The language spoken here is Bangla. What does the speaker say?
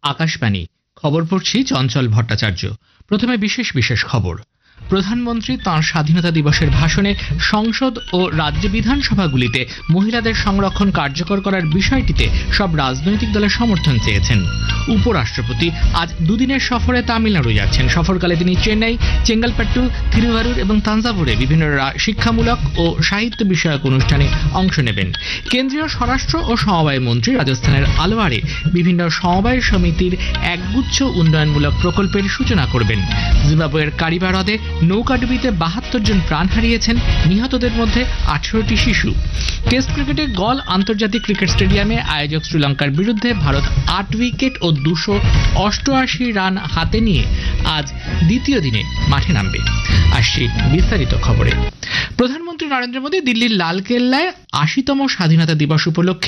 আকাশবাণী খবর পড়ছি চঞ্চল ভট্টাচার্য। প্রথমে বিশেষ বিশেষ খবর। প্রধানমন্ত্রী তাঁর স্বাধীনতা দিবসের ভাষণে সংসদ ও রাজ্য বিধানসভাগুলিতে মহিলাদের সংরক্ষণ কার্যকর করার বিষয়টিতে সব রাজনৈতিক দলের সমর্থন চেয়েছেন। উপরাষ্ট্রপতি আজ দুদিনের সফরে তামিলনাড়ু যাচ্ছেন। সফরকালে তিনি চেন্নাই, চেঙ্গালপট্টু, থিরুভারুর এবং তাঞ্জাভুরে বিভিন্ন শিক্ষামূলক ও সাহিত্য বিষয়ক অনুষ্ঠানে অংশ নেবেন। কেন্দ্রীয় স্বরাষ্ট্র ও সমবায় মন্ত্রী রাজস্থানের আলওয়ারে বিভিন্ন সমবায় সমিতির একগুচ্ছ উন্নয়নমূলক প্রকল্পের সূচনা করবেন। জিম্বাবুয়ের কারিবা হ্রদে নৌকাডুবিতে 72 জন প্রাণ হারিয়েছেন, নিহতদের মধ্যে 18টি শিশু। টেস্ট ক্রিকেটে গল আন্তর্জাতিক ক্রিকেট স্টেডিয়ামে আয়োজক শ্রীলঙ্কার বিরুদ্ধে ভারত 8 উইকেট ও 288 রান হাতে নিয়ে আজ দ্বিতীয় দিনে মাঠে নামবে। আসছি বিস্তারিত খবরে। প্রধানমন্ত্রী নরেন্দ্র মোদী দিল্লির লালকেল্লায় 80তম স্বাধীনতা দিবস উপলক্ষে